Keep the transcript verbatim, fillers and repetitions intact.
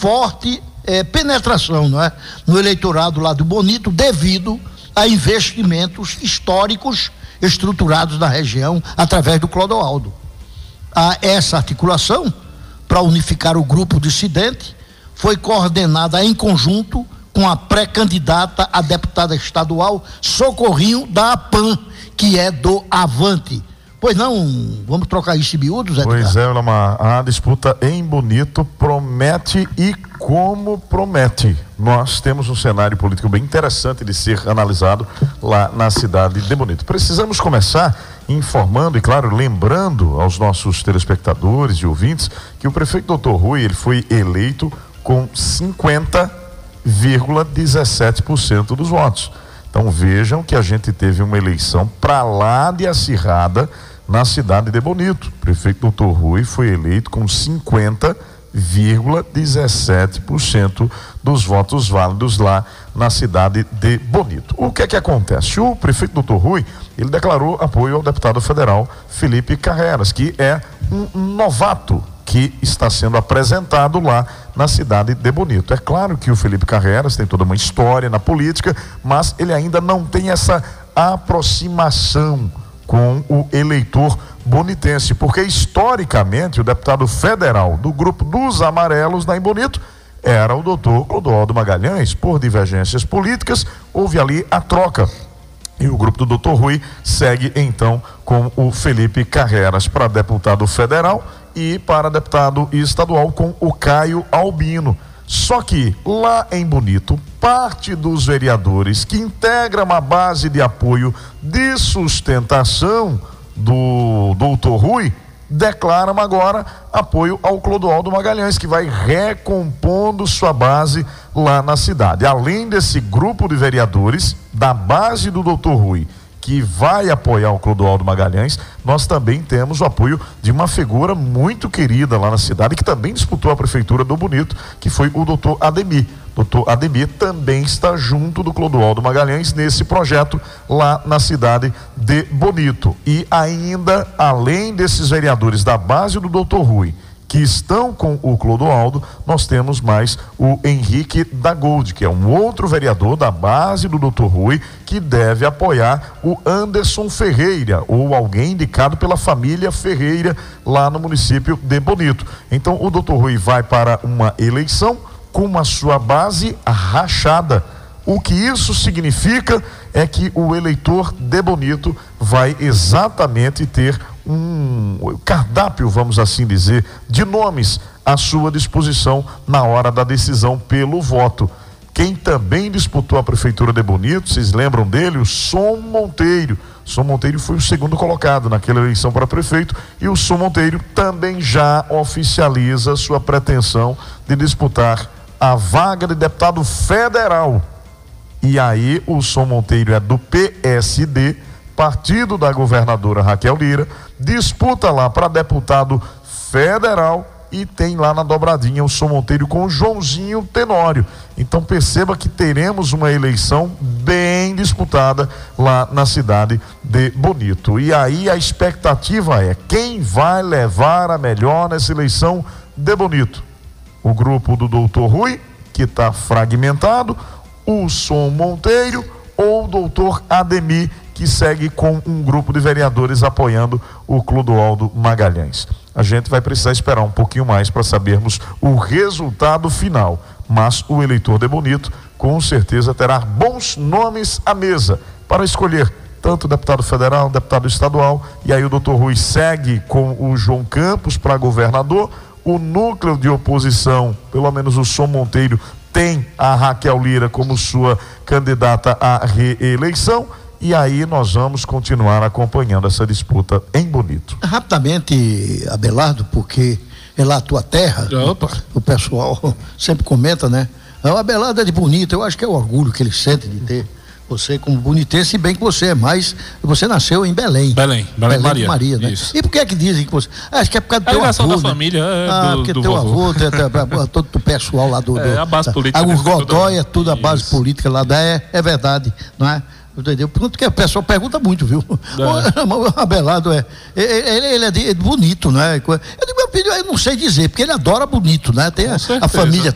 forte eh, penetração, não é? No eleitorado lá do Bonito, devido a investimentos históricos estruturados na região através do Clodoaldo. A essa articulação, para unificar o grupo dissidente, foi coordenada em conjunto com a pré-candidata a deputada estadual Socorrinho da APAN, que é do Avante. Pois não, vamos trocar isso em miúdos, Edgar? Pois é, Lamar, a disputa em Bonito promete e como promete. Nós temos um cenário político bem interessante de ser analisado lá na cidade de Bonito. Precisamos começar informando e, claro, lembrando aos nossos telespectadores e ouvintes que o prefeito doutor Rui, ele foi eleito com cinquenta vírgula dezessete por cento dos votos. Então vejam que a gente teve uma eleição para lá de acirrada na cidade de Bonito. O prefeito doutor Rui foi eleito com cinquenta vírgula dezessete por cento dos votos válidos lá na cidade de Bonito. O que é que acontece? O prefeito doutor Rui, ele declarou apoio ao deputado federal Felipe Carreras, que é um novato que está sendo apresentado lá na cidade de Bonito. É claro que o Felipe Carreras tem toda uma história na política, mas ele ainda não tem essa aproximação com o eleitor bonitense, porque historicamente o deputado federal do grupo dos amarelos lá em Bonito era o doutor Clodoaldo Magalhães. Por divergências políticas, houve ali a troca. E o grupo do doutor Rui segue então com o Felipe Carreras para deputado federal e para deputado estadual com o Caio Albino. Só que lá em Bonito, parte dos vereadores que integram uma base de apoio de sustentação do doutor Rui declaram agora apoio ao Clodoaldo Magalhães, que vai recompondo sua base lá na cidade. Além desse grupo de vereadores da base do doutor Rui, que vai apoiar o Clodoaldo Magalhães, nós também temos o apoio de uma figura muito querida lá na cidade, que também disputou a prefeitura do Bonito, que foi o doutor Ademir. doutor Ademir também está junto do Clodoaldo Magalhães nesse projeto lá na cidade de Bonito. E ainda, além desses vereadores da base do doutor Rui, que estão com o Clodoaldo, nós temos mais o Henrique da Gold, que é um outro vereador da base do doutor Rui, que deve apoiar o Anderson Ferreira, ou alguém indicado pela família Ferreira, lá no município de Bonito. Então o doutor Rui vai para uma eleição com a sua base rachada. O que isso significa é que o eleitor de Bonito vai exatamente ter um cardápio, vamos assim dizer, de nomes à sua disposição na hora da decisão pelo voto. Quem também disputou a prefeitura de Bonito, vocês lembram dele? O Som Monteiro. Som Monteiro foi o segundo colocado naquela eleição para prefeito, e o Som Monteiro também já oficializa sua pretensão de disputar a vaga de deputado federal. E aí o Som Monteiro é do P S D, partido da governadora Raquel Lira, disputa lá para deputado federal e tem lá na dobradinha o Som Monteiro com o Joãozinho Tenório. Então perceba que teremos uma eleição bem disputada lá na cidade de Bonito. E aí a expectativa é: quem vai levar a melhor nessa eleição de Bonito? O grupo do doutor Rui, que está fragmentado, o Som Monteiro ou o doutor Ademir, que segue com um grupo de vereadores apoiando o Clodoaldo Magalhães. A gente vai precisar esperar um pouquinho mais para sabermos o resultado final, mas o eleitor de Bonito com certeza terá bons nomes à mesa para escolher tanto deputado federal, deputado estadual, e aí o doutor Rui segue com o João Campos para governador. O núcleo de oposição, pelo menos o Som Monteiro, tem a Raquel Lira como sua candidata à reeleição. E aí nós vamos continuar acompanhando essa disputa em Bonito. Rapidamente, Abelardo, porque é lá a tua terra. Opa. O pessoal sempre comenta, né? O Abelardo é de Bonito. Eu acho que é o orgulho que ele sente de ter você como bonitense, se bem que você é mais, você nasceu em Belém. Belém, Belém, Belém Maria. Maria, né? Isso. E por que é que dizem que você, acho que é por causa do a teu ligação avô, da né? família, é, ah, do, porque do teu vovô. avô, tem, tem, todo o pessoal lá do, é, a base política. O Godói é tudo a Isso. base política lá, é, é verdade, não é? Entendeu? Porque o pessoal pergunta muito, viu? É. O Abelardo é, ele, ele é, de, é bonito, né? Eu digo, meu filho, eu não sei dizer, porque ele adora Bonito, né? Tem a, a família